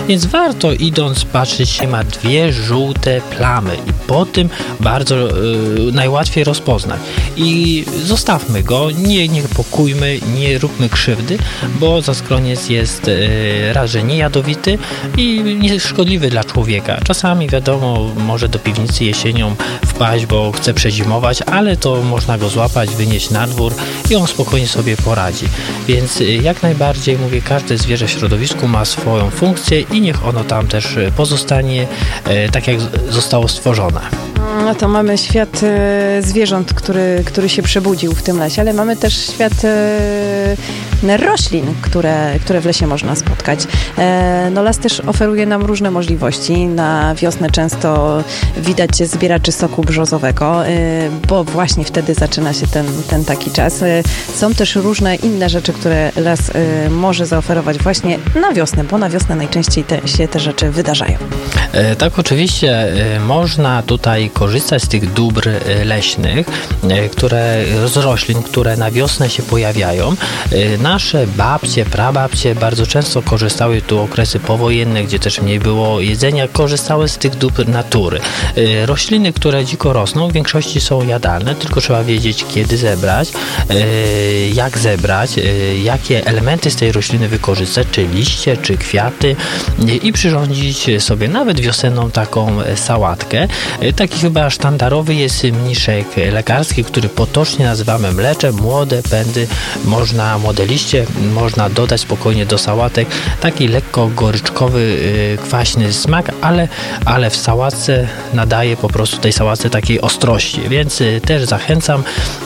Więc warto idąc patrzeć, ma dwie żółte plamy i po tym bardzo najłatwiej rozpoznać. I zostawmy go, nie pokójmy, nie róbmy krzywdy, bo zaskroniec jest raz, że niejadowity i nieszkodliwy dla człowieka. Czasami wiadomo, może do piwnicy jesienią wpaść, bo chce przezimować, ale to można go złapać, wynieść na dwór i on spokojnie sobie poradzi. Więc jak najbardziej mówię, każde zwierzę w środowisku ma swoją funkcję i niech ono tam też pozostanie tak, jak zostało stworzone. No to mamy świat zwierząt, który się przebudził w tym lesie, ale mamy też świat roślin, które w lesie można spotkać. No las też oferuje nam różne możliwości. Na wiosnę często widać zbieraczy soku brzozowego, bo właśnie wtedy zaczyna się ten taki czas. Są też różne inne rzeczy, które las może zaoferować właśnie na wiosnę, bo na wiosnę najczęściej się te rzeczy wydarzają. Tak, oczywiście można tutaj korzystać z tych dóbr leśnych, z roślin, które na wiosnę się pojawiają. Nasze babcie, prababcie bardzo często korzystały, tu okresy powojenne, gdzie też mniej było jedzenia, korzystały z tych dóbr natury. Rośliny, które dziko rosną, w większości są jadalne, tylko trzeba wiedzieć, kiedy zebrać, jak zebrać, jakie elementy z tej rośliny wykorzystać, czy liście, czy kwiaty i przyrządzić sobie nawet wiosenną taką sałatkę. Taki chyba sztandarowy jest mniszek lekarski, który potocznie nazywamy mleczem. Młode pędy, młode liście można dodać spokojnie do sałatek. Taki lekko goryczkowy, kwaśny smak, ale w sałatce nadaje po prostu tej sałatce takiej ostrości, więc też zachęcam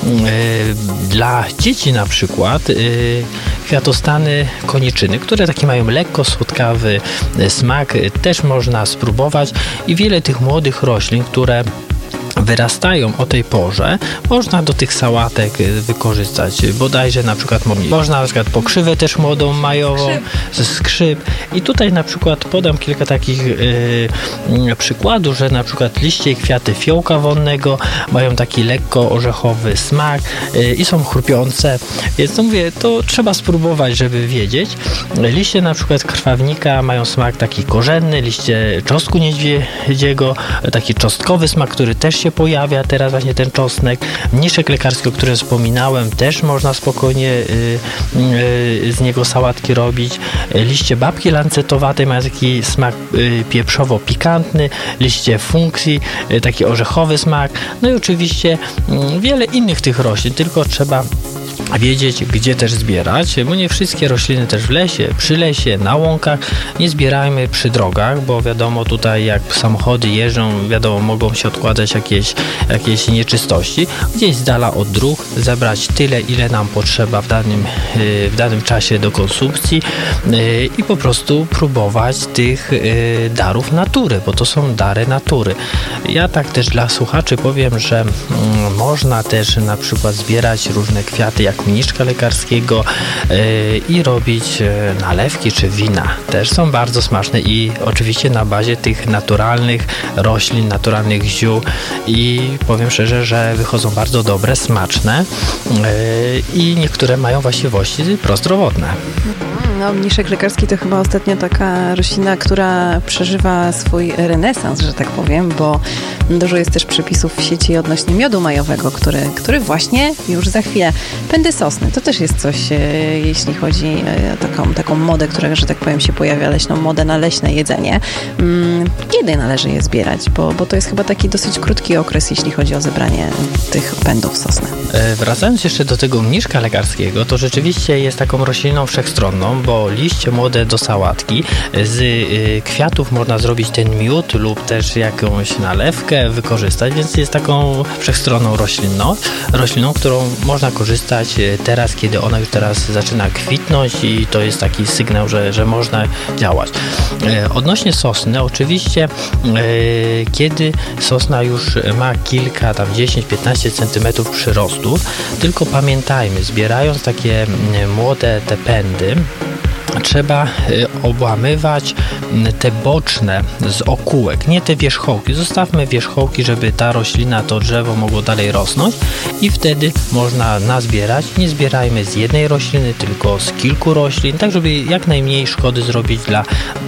dla dzieci na przykład kwiatostany koniczyny, które takie mają lekko słodkawy smak, też można spróbować i wiele tych młodych roślin, które wyrastają o tej porze, można do tych sałatek wykorzystać. Bodajże na przykład można na przykład pokrzywę też młodą majową, skrzyp. I tutaj na przykład podam kilka takich przykładów, że na przykład liście i kwiaty fiołka wonnego mają taki lekko orzechowy smak i są chrupiące. Więc to mówię, to trzeba spróbować, żeby wiedzieć. Liście na przykład krwawnika mają smak taki korzenny, liście czosnku niedźwiedziego, taki czosnkowy smak, który też się pojawia teraz właśnie ten czosnek. Mniszek lekarski, o którym wspominałem, też można spokojnie z niego sałatki robić. Liście babki lancetowatej mają taki smak pieprzowo-pikantny. Liście funksji, taki orzechowy smak. No i oczywiście wiele innych tych roślin, tylko trzeba wiedzieć, gdzie też zbierać, bo nie wszystkie rośliny też w lesie, przy lesie, na łąkach nie zbierajmy przy drogach, bo wiadomo tutaj jak samochody jeżdżą, wiadomo mogą się odkładać jakieś nieczystości. Gdzieś z dala od dróg zebrać tyle, ile nam potrzeba w danym czasie do konsumpcji i po prostu próbować tych darów natury, bo to są dary natury. Ja tak też dla słuchaczy powiem, że można też na przykład zbierać różne kwiaty jak mniszka lekarskiego i robić nalewki czy wina. Też są bardzo smaczne i oczywiście na bazie tych naturalnych roślin, naturalnych ziół i powiem szczerze, że wychodzą bardzo dobre, smaczne i niektóre mają właściwości prozdrowotne. No, mniszek lekarski to chyba ostatnio taka roślina, która przeżywa swój renesans, że tak powiem, bo dużo jest też przepisów w sieci odnośnie miodu majowego, który właśnie już za chwilę. Pędy sosny, to też jest coś, jeśli chodzi o taką modę, która, że tak powiem, się pojawia, leśną modę na leśne jedzenie. Kiedy należy je zbierać? Bo to jest chyba taki dosyć krótki okres, jeśli chodzi o zebranie tych pędów sosny. Wracając jeszcze do tego mniszka lekarskiego, to rzeczywiście jest taką rośliną wszechstronną, bo liście młode do sałatki, z kwiatów można zrobić ten miód lub też jakąś nalewkę wykorzystać, więc jest taką wszechstronną rośliną, którą można korzystać teraz, kiedy ona już teraz zaczyna kwitnąć i to jest taki sygnał, że można działać. Odnośnie sosny, oczywiście kiedy sosna już ma kilka, tam 10-15 cm przyrostów, tylko pamiętajmy, zbierając takie młode te pędy, trzeba obłamywać te boczne z okułek, nie te wierzchołki. Zostawmy wierzchołki, żeby ta roślina, to drzewo mogło dalej rosnąć i wtedy można nazbierać. Nie zbierajmy z jednej rośliny, tylko z kilku roślin, tak żeby jak najmniej szkody zrobić dla